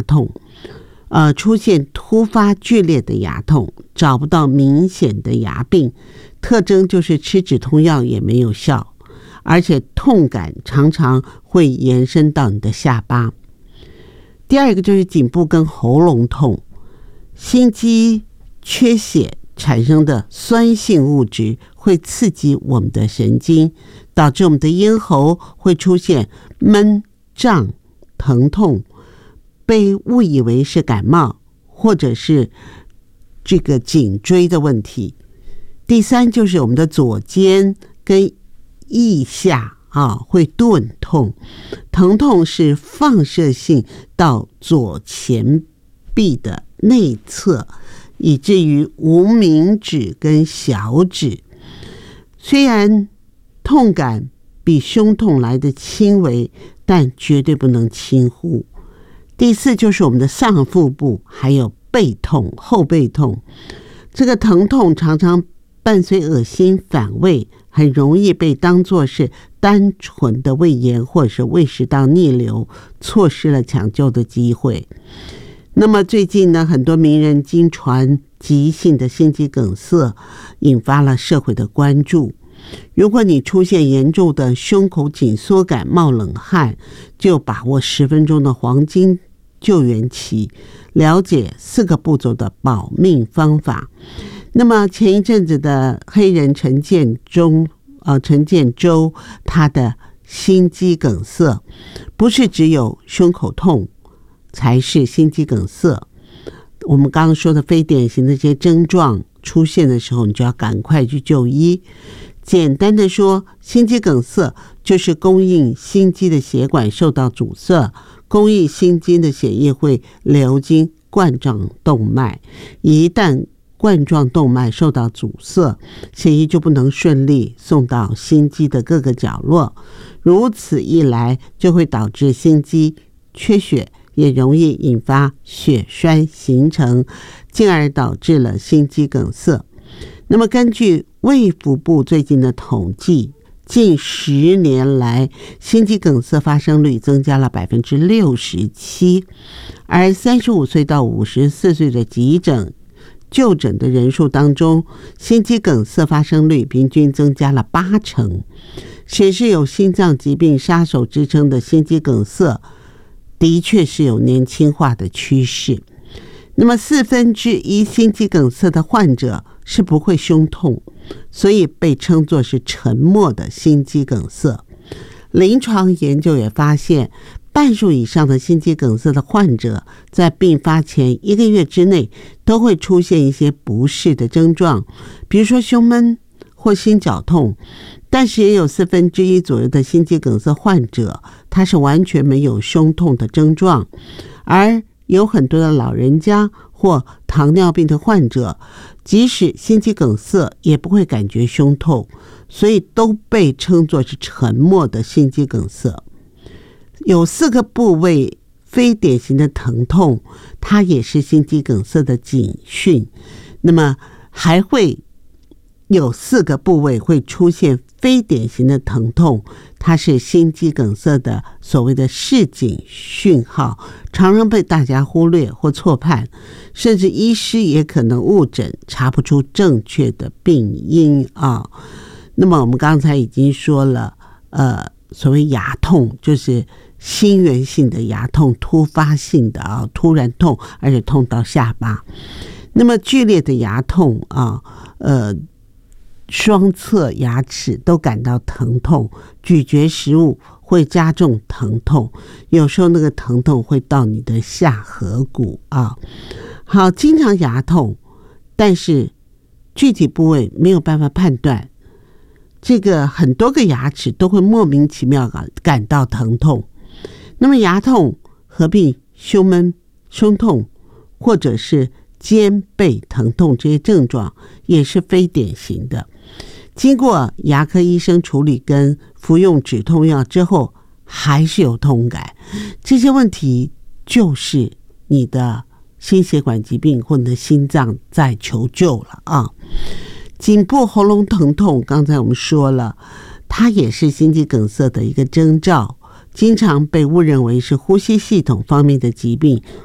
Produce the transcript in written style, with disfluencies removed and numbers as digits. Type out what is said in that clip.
痛，出现突发剧烈的牙痛，找不到明显的牙病，特征就是吃止痛药也没有效，而且痛感常常会延伸到你的下巴。第二个就是颈部跟喉咙痛，心肌缺血产生的酸性物质会刺激我们的神经，导致我们的咽喉会出现闷胀疼痛，被误以为是感冒或者是这个颈椎的问题。第三就是我们的左肩跟腋下会钝痛，疼痛是放射性到左前臂的内侧，以至于无名指跟小指。虽然痛感比胸痛来的轻微，但绝对不能轻忽。第四就是我们的上腹部还有背痛、后背痛，这个疼痛常常伴随恶心反胃，很容易被当作是单纯的胃炎或者是胃食道逆流，错失了抢救的机会。那么最近呢，很多名人经传急性的心肌梗塞，引发了社会的关注。如果你出现严重的胸口紧缩感、冒冷汗，就把握10分钟的黄金救援期，了解4个步骤的保命方法。那么前一阵子的黑人陈建州，他的心肌梗塞不是只有胸口痛才是心肌梗塞。我们刚刚说的非典型的这些症状出现的时候，你就要赶快去就医。简单的说，心肌梗塞就是供应心肌的血管受到阻塞，供应心肌的血液会流经冠状动脉，一旦冠状动脉受到阻塞，血液就不能顺利送到心肌的各个角落，如此一来就会导致心肌缺血，也容易引发血栓形成，进而导致了心肌梗塞。那么根据卫福部最近的统计，近10年来心肌梗塞发生率增加了 67%， 而35岁到54岁的就诊的人数当中，心肌梗塞发生率平均增加了80%，显示有心脏疾病杀手之称的心肌梗塞的确是有年轻化的趋势。那么1/4心肌梗塞的患者是不会胸痛，所以被称作是沉默的心肌梗塞。临床研究也发现，半数以上的心肌梗塞的患者在病发前1个月之内都会出现一些不适的症状，比如说胸闷或心绞痛，但是也有1/4左右的心肌梗塞患者他是完全没有胸痛的症状，而有很多的老人家或糖尿病的患者，即使心肌梗塞也不会感觉胸痛，所以都被称作是沉默的心肌梗塞。有4个部位非典型的疼痛，它也是心肌梗塞的警讯。那么还会有4个部位会出现非典型的疼痛，它是心肌梗塞的所谓的示警讯号，常常被大家忽略或错判，甚至医师也可能误诊，查不出正确的病因啊。那么我们刚才已经说了，所谓牙痛就是心源性的牙痛，突发性的突然痛，而且痛到下巴。那么剧烈的牙痛双侧牙齿都感到疼痛，咀嚼食物会加重疼痛，有时候那个疼痛会到你的下颌骨好，经常牙痛，但是具体部位没有办法判断，这个很多个牙齿都会莫名其妙感到疼痛。那么牙痛合并胸闷、胸痛或者是肩背疼痛，这些症状也是非典型的。经过牙科医生处理跟服用止痛药之后，还是有痛感，这些问题就是你的心血管疾病或者心脏在求救了颈部喉咙疼痛，刚才我们说了，它也是心肌梗塞的一个征兆，经常被误认为是呼吸系统方面的疾病